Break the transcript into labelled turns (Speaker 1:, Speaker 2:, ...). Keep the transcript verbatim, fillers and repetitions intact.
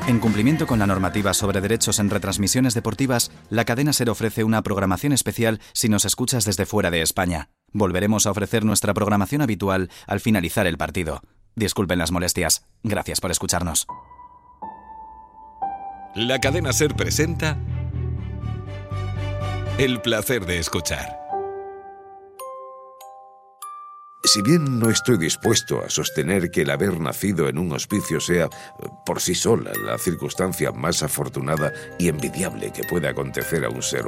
Speaker 1: En cumplimiento con la normativa sobre derechos en retransmisiones deportivas, la cadena SER ofrece una programación especial si nos escuchas desde fuera de España. Volveremos a ofrecer nuestra programación habitual al finalizar el partido. Disculpen las molestias. Gracias por escucharnos.
Speaker 2: La cadena SER presenta El placer de escuchar.
Speaker 3: Si bien no estoy dispuesto a sostener que el haber nacido en un hospicio sea, por sí sola, la circunstancia más afortunada y envidiable que pueda acontecer a un ser